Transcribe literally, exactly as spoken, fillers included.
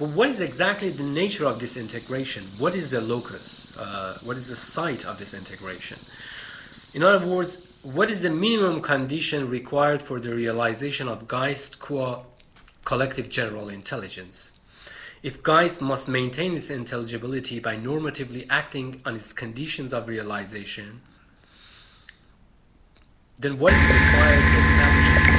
But what is exactly the nature of this integration? What is the locus? Uh, what is the site of this integration? In other words, what is the minimum condition required for the realization of Geist qua collective general intelligence? If Geist must maintain its intelligibility by normatively acting on its conditions of realization, then what is required to establish